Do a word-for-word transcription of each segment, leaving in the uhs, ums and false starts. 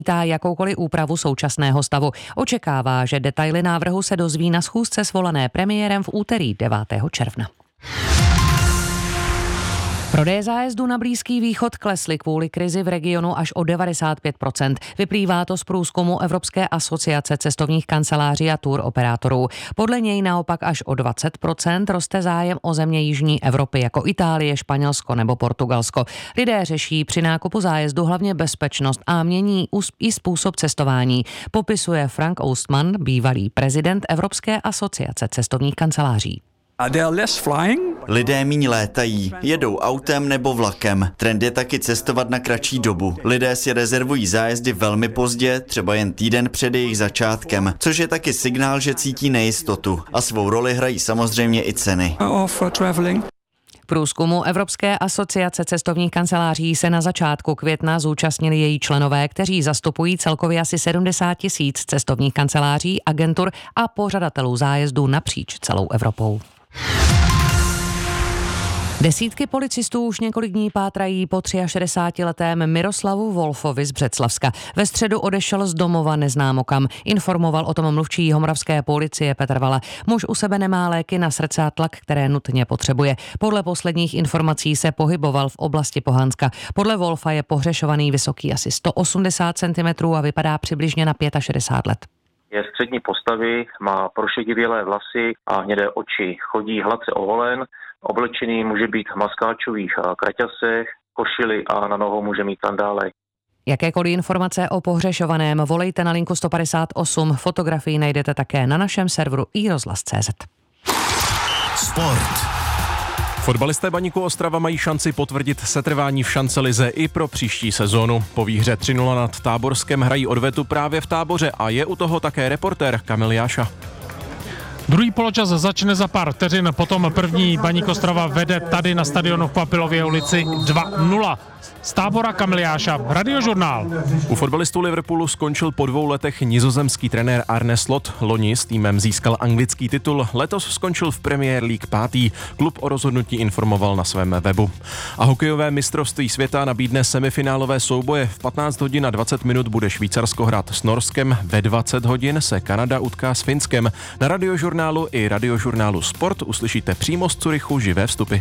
Vítá jakoukoliv úpravu současného stavu. Očekává, že detaily návrhu se dozví na schůzce svolané premiérem v úterý devátého června. Prodeje zájezdu na Blízký východ klesly kvůli krizi v regionu až o devadesát pět procent. Vyplývá to z průzkumu Evropské asociace cestovních kanceláří a tour operátorů. Podle něj naopak až o dvacet procent roste zájem o země jižní Evropy jako Itálie, Španělsko nebo Portugalsko. Lidé řeší při nákupu zájezdu hlavně bezpečnost a mění i způsob cestování, popisuje Frank Oostman, bývalý prezident Evropské asociace cestovních kanceláří. Lidé míň létají, jedou autem nebo vlakem. Trend je taky cestovat na kratší dobu. Lidé si rezervují zájezdy velmi pozdě, třeba jen týden před jejich začátkem, což je taky signál, že cítí nejistotu. A svou roli hrají samozřejmě i ceny. V průzkumu Evropské asociace cestovních kanceláří se na začátku května zúčastnili její členové, kteří zastupují celkově asi sedmdesát tisíc cestovních kanceláří, agentur a pořadatelů zájezdů napříč celou Evropou. Desítky policistů už několik dní pátrají po šedesátiletém Miroslavu Wolfovi z Břeclavska. Ve středu odešel z domova neznámo kam. Informoval o tom mluvčí jihomoravské policie Petr Vala. Muž u sebe nemá léky na srdce a tlak, které nutně potřebuje. Podle posledních informací se pohyboval v oblasti Pohanska. Podle Wolfa je pohřešovaný vysoký asi sto osmdesát centimetrů a vypadá přibližně na šedesát pět let. Je střední postavy, má prošedivělé vlasy a hnědé oči. Chodí hladce oholen, oblečený může být v maskáčových kraťasech, košili a na nohou může mít sandále. Jakékoliv informace o pohřešovaném volejte na linku sto padesát osm. Fotografii najdete také na našem serveru i rozhlas tečka cé zet. Sport. Fotbalisté Baníku Ostrava mají šanci potvrdit setrvání v šancelize i pro příští sezónu. Po výhře tři nula nad Táborskem hrají odvetu právě v Táboře a je u toho také reportér Kamil Jáša. Druhý poločas začne za pár vteřin, potom první. Baník Ostrava vede tady na stadionu v Papilově ulici dva nula. Z Tábora Kamil Jáša, Radiožurnál. U fotbalistů Liverpoolu skončil po dvou letech nizozemský trenér Arne Slot. Loni s týmem získal anglický titul, letos skončil v Premier League pátý. Klub o rozhodnutí informoval na svém webu. A hokejové mistrovství světa nabídne semifinálové souboje. V patnáct hodin a dvacet minut bude Švýcarsko hrát s Norskem, ve dvacet hodin se Kanada utká s Finskem. Na Radiožurnálu i Radiožurnálu Sport uslyšíte přímo z Curychu živé vstupy.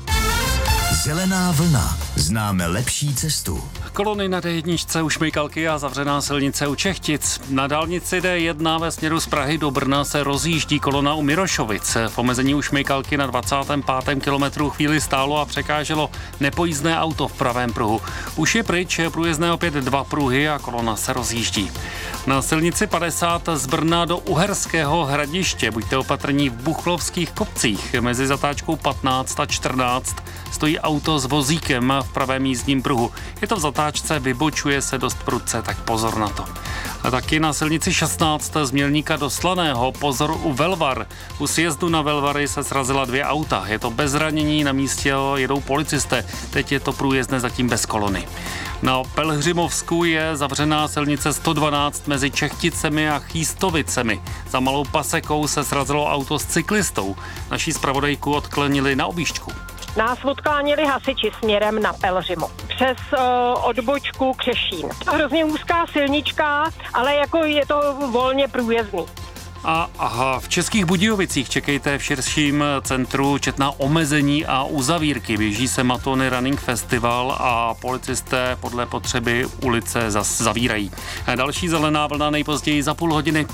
Zelená vlna. Známe lepší cestu. Kolony na dé jedna u Šmejkalky a zavřená silnice u Čechtic. Na dálnici dé jedna ve směru z Prahy do Brna se rozjíždí kolona u Mirošovic. V omezení u Šmejkalky na dvacátém pátém kilometru chvíli stálo a překáželo nepojízdné auto v pravém pruhu. Už je pryč, průjezdné opět dva pruhy a kolona se rozjíždí. Na silnici padesát z Brna do Uherského Hradiště buďte opatrní v Buchlovských kopcích. Mezi zatáčkou patnáct a čtrnáct stojí auto s vozíkem v pravém jízdním pruhu. Je to v zatáčce, vybočuje se dost prudce, tak pozor na to. A taky na silnici šestnáct z Mělníka do Slaného, pozor u Velvar. U sjezdu na Velvary se srazila dvě auta. Je to bez zranění, na místě jedou policisté. Teď je to průjezdné zatím bez kolony. Na Pelhřimovsku je zavřená silnice sto dvanáct mezi Čechticemi a Chýstovicemi. Za Malou Pasekou se srazilo auto s cyklistou. Naší zpravodajku odklenili na objížďku. Nás odkláněli hasiči směrem na Pelhřimov přes uh, odbočku Křešín. Hrozně úzká silnička, ale jako je to volně průjezdný. A aha, v Českých Budějovicích čekejte v širším centru četná omezení a uzavírky. Běží se Matony Running Festival a policisté podle potřeby ulice zas zavírají. Další zelená vlna nejpozději za půl hodiny.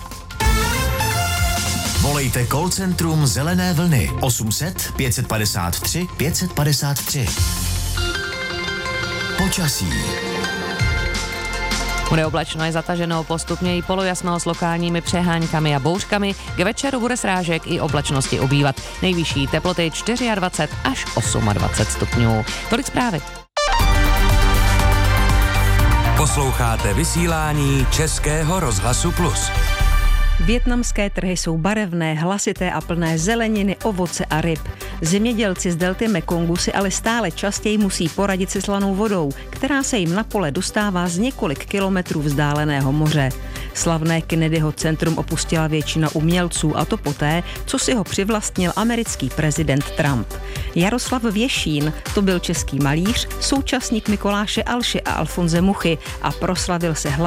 Volejte call centrum Zelené vlny osm set pět padesát tři pět padesát tři. Počasí. Bude oblačno, je zataženo, postupně i polojasno s lokálními přeháňkami a bouřkami. K večeru bude srážek i oblačnosti ubývat. Nejvyšší teploty dvacet čtyři až dvacet osm stupňů. Tolik zprávy. Posloucháte vysílání Českého rozhlasu Plus. Vietnamské trhy jsou barevné, hlasité a plné zeleniny, ovoce a ryb. Zemědělci z delty Mekongu si ale stále častěji musí poradit se slanou vodou, která se jim na pole dostává z několik kilometrů vzdáleného moře. Slavné Kennedyho centrum opustila většina umělců, a to poté, co si ho přivlastnil americký prezident Trump. Jaroslav Věšín, to byl český malíř, současník Mikuláše Alše a Alfonse Muchy a proslavil se hlavně